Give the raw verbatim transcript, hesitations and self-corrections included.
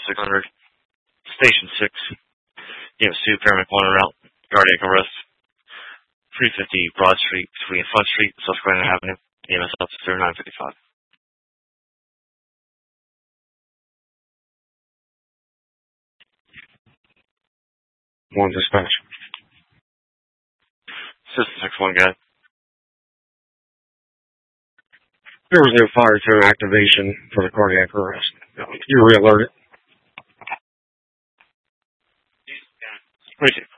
six hundred. Station six. E M S two, paramedic one route. Cardiac arrest. three fifty Broad Street between Front Street, Susquehanna Avenue. E M S officer nine fifty-five. One dispatch. System six one guy. There was no fire tone activation for the cardiac arrest. You re-alerted. twenty-two.